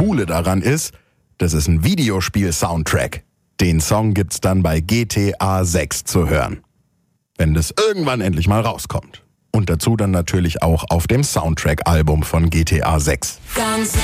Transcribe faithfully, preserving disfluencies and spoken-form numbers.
Coole daran ist, das ist ein Videospiel-Soundtrack. Den Song gibt's dann bei G T A sechs zu hören. Wenn das irgendwann endlich mal rauskommt. Und dazu dann natürlich auch auf dem Soundtrack-Album von G T A sechs. Ganz